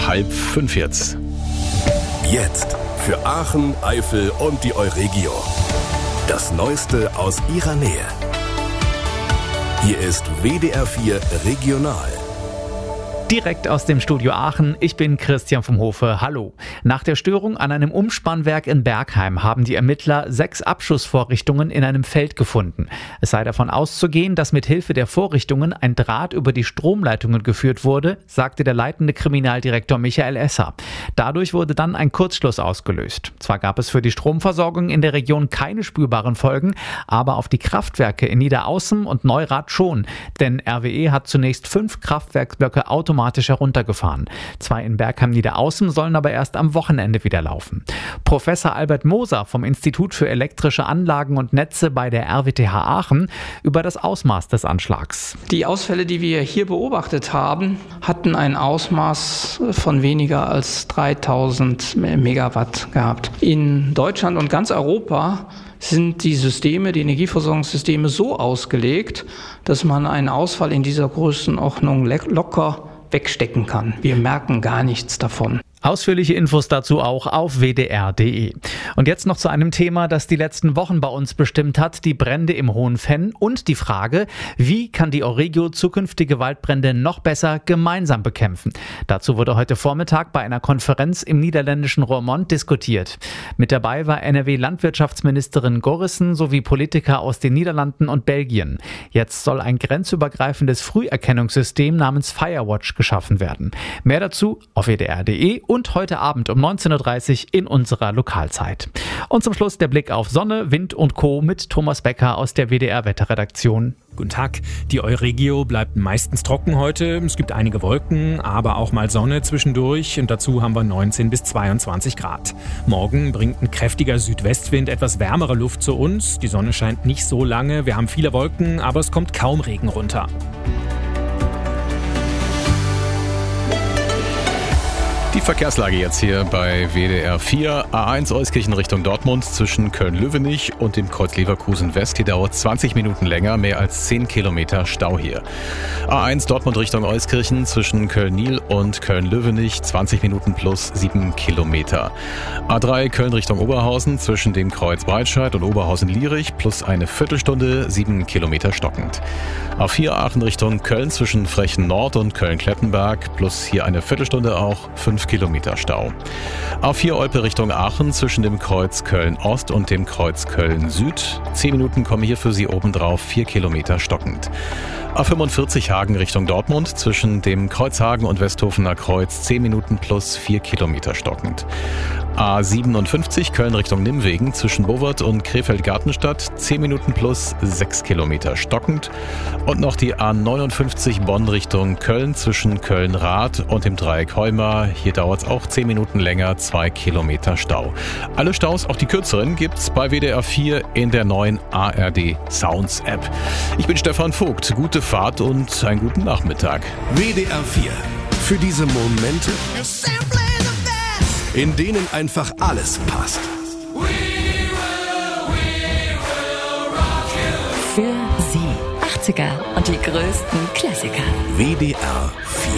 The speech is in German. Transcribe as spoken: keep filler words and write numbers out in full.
halb fünf jetzt. Jetzt für Aachen, Eifel und die Euregio. Das Neueste aus ihrer Nähe. Hier ist W D R vier Regional. Direkt aus dem Studio Aachen, ich bin Christian vom Hofe, hallo. Nach der Störung an einem Umspannwerk in Bergheim haben die Ermittler sechs Abschussvorrichtungen in einem Feld gefunden. Es sei davon auszugehen, dass mit Hilfe der Vorrichtungen ein Draht über die Stromleitungen geführt wurde, sagte der leitende Kriminaldirektor Michael Esser. Dadurch wurde dann ein Kurzschluss ausgelöst. Zwar gab es für die Stromversorgung in der Region keine spürbaren Folgen, aber auf die Kraftwerke in Niederaußem und Neurath schon. Denn R W E hat zunächst fünf Kraftwerksblöcke automatisch heruntergefahren. Zwei in Bergheim-Niederaußem sollen aber erst am Wochenende wieder laufen. Professor Albert Moser vom Institut für elektrische Anlagen und Netze bei der R W T H Aachen über das Ausmaß des Anschlags. Die Ausfälle, die wir hier beobachtet haben, hatten ein Ausmaß von weniger als dreitausend Megawatt gehabt. In Deutschland und ganz Europa sind die Systeme, die Energieversorgungssysteme so ausgelegt, dass man einen Ausfall in dieser Größenordnung locker wegstecken kann. Wir merken gar nichts davon. Ausführliche Infos dazu auch auf w d r punkt d e. Und jetzt noch zu einem Thema, das die letzten Wochen bei uns bestimmt hat, die Brände im Hohenfenn und die Frage, wie kann die Euregio zukünftige Waldbrände noch besser gemeinsam bekämpfen? Dazu wurde heute Vormittag bei einer Konferenz im niederländischen Roermond diskutiert. Mit dabei war N R W-Landwirtschaftsministerin Gorissen sowie Politiker aus den Niederlanden und Belgien. Jetzt soll ein grenzübergreifendes Früherkennungssystem namens Firewatch geschaffen werden. Mehr dazu auf w d r punkt d e und heute Abend um neunzehn Uhr dreißig in unserer Lokalzeit. Und zum Schluss der Blick auf Sonne, Wind und Co. mit Thomas Becker aus der W D R-Wetterredaktion. Guten Tag. Die Euregio bleibt meistens trocken heute. Es gibt einige Wolken, aber auch mal Sonne zwischendurch. Und dazu haben wir neunzehn bis zweiundzwanzig Grad. Morgen bringt ein kräftiger Südwestwind etwas wärmere Luft zu uns. Die Sonne scheint nicht so lange. Wir haben viele Wolken, aber es kommt kaum Regen runter. Die Verkehrslage jetzt hier bei W D R vier. A eins Euskirchen Richtung Dortmund zwischen Köln-Löwenich und dem Kreuz Leverkusen West. Hier dauert zwanzig Minuten länger, mehr als zehn Kilometer Stau hier. A eins Dortmund Richtung Euskirchen zwischen Köln-Niel und Köln-Löwenich zwanzig Minuten plus sieben Kilometer. A drei Köln Richtung Oberhausen zwischen dem Kreuz Breitscheid und Oberhausen-Lierich plus eine Viertelstunde, sieben Kilometer stockend. A vier Aachen Richtung Köln zwischen Frechen Nord und Köln-Klettenberg plus hier eine Viertelstunde auch fünf Kilometer Stau. A vier Olpe Richtung Aachen zwischen dem Kreuz Köln-Ost und dem Kreuz Köln-Süd. zehn Minuten kommen hier für Sie obendrauf, vier Kilometer stockend. A fünfundvierzig Hagen Richtung Dortmund zwischen dem Kreuz Hagen und Westhofener Kreuz zehn Minuten plus vier Kilometer stockend. A siebenundfünfzig Köln Richtung Nimwegen zwischen Bovert und Krefeld-Gartenstadt zehn Minuten plus sechs Kilometer stockend. Und noch die A neunundfünfzig Bonn Richtung Köln zwischen Köln-Rath und dem Dreieck Heuma. Hier dauert es auch zehn Minuten länger, zwei Kilometer Stau. Alle Staus, auch die kürzeren, gibt's bei W D R vier in der neuen A R D Sounds App. Ich bin Stefan Vogt. Gute Fahrt und einen guten Nachmittag. W D R vier. Für diese Momente, in denen einfach alles passt. Für Sie achtziger und die größten Klassiker. W D R vier.